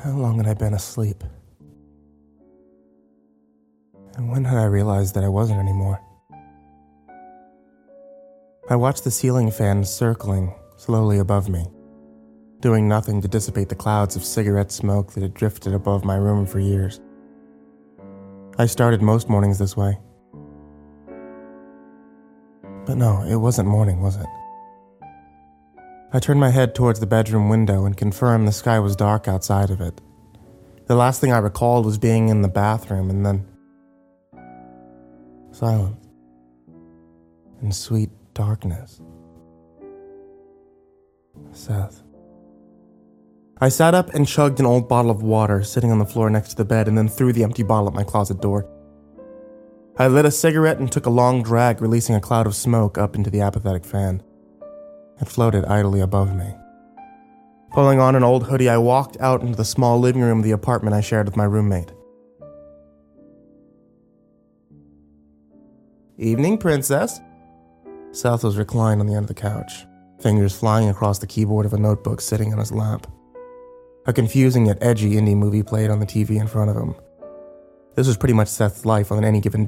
How long had I been asleep? And when had I realized that I wasn't anymore? I watched the ceiling fan circling slowly above me, doing nothing to dissipate the clouds of cigarette smoke that had drifted above my room for years. I started most mornings this way. But no, it wasn't morning, was it? I turned my head towards the bedroom window and confirmed the sky was dark outside of it. The last thing I recalled was being in the bathroom and then silence and sweet darkness. Seth. I sat up and chugged an old bottle of water sitting on the floor next to the bed and then threw the empty bottle at my closet door. I lit a cigarette and took a long drag, releasing a cloud of smoke up into the apathetic fan. It floated idly above me. Pulling on an old hoodie, I walked out into the small living room of the apartment I shared with my roommate. "Evening, princess." Seth was reclined on the end of the couch, fingers flying across the keyboard of a notebook sitting on his lap. A confusing yet edgy indie movie played on the TV in front of him. This was pretty much Seth's life on any given